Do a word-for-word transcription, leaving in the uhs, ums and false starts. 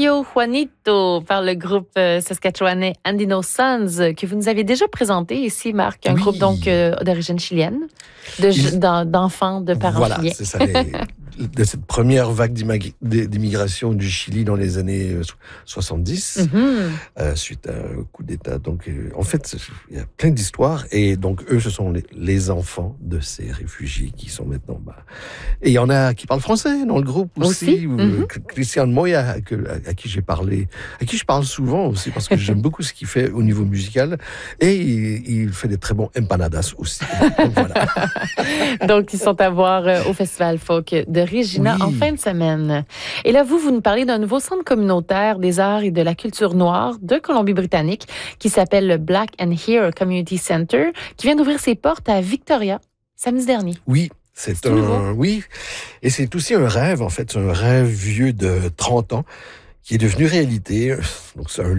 Tio Juanito par le groupe euh, saskatchewanais Andino Sons que vous nous avez déjà présenté ici, Marc, un oui. groupe donc euh, d'origine chilienne, de, Il... d'enfants de parents voilà, chiliens. C'est ça, les... de cette première vague d'immigration du Chili dans les années soixante-dix, mm-hmm. euh, suite à un coup d'État. Donc, euh, en fait, il y a plein d'histoires. Et donc, eux, ce sont les, les enfants de ces réfugiés qui sont maintenant... Bah... Et il y en a qui parlent français dans le groupe aussi. aussi? Ou, mm-hmm. Christian Moya, à, à, à qui j'ai parlé, à qui je parle souvent aussi, parce que j'aime beaucoup ce qu'il fait au niveau musical. Et il, il fait des très bons empanadas aussi. Donc, voilà. Donc, ils sont à voir euh, au Festival Folk de Regina oui. en fin de semaine. Et là, vous, vous nous parlez d'un nouveau centre communautaire des arts et de la culture noire de Colombie-Britannique qui s'appelle le Black and Here Community Center, qui vient d'ouvrir ses portes à Victoria samedi dernier. Oui. C'est, c'est un, nouveau. Oui, et c'est aussi un rêve, en fait, c'est un rêve vieux de trente ans qui est devenu réalité. Donc, c'est un